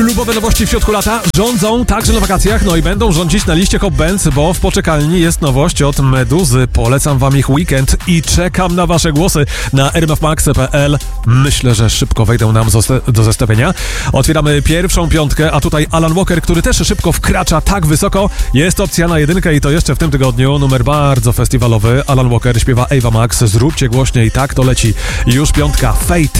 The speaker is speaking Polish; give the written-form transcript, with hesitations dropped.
Klubowe nowości w środku lata rządzą także na wakacjach, no i będą rządzić na liście Hot Bands, bo w poczekalni jest nowość od Meduzy. Polecam wam ich weekend i czekam na wasze głosy na rmfmax.pl. Myślę, że szybko wejdą nam do zestawienia. Otwieramy pierwszą piątkę, a tutaj Alan Walker, który też szybko wkracza tak wysoko. Jest opcja na jedynkę i to jeszcze w tym tygodniu. Numer bardzo festiwalowy. Alan Walker śpiewa Ava Max. Zróbcie głośniej, tak to leci. Już piątka. Fate.